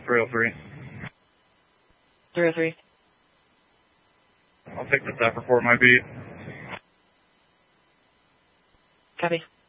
303. 303. I'll take the staff report, my beat. Copy.